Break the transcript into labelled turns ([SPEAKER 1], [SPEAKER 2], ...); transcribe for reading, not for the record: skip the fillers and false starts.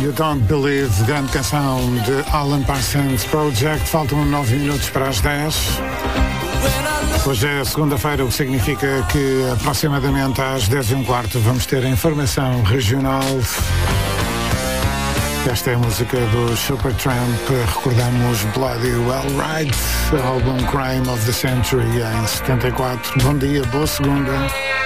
[SPEAKER 1] You Don't Believe, grande canção de Alan Parsons Project. Faltam 9 minutos para as 10. Hoje é segunda-feira, o que significa que aproximadamente às 10h15 vamos ter a informação regional. Esta é a música do Supertramp. Recordamos Bloody Well Right, álbum Crime of the Century em 74. Bom dia, boa segunda.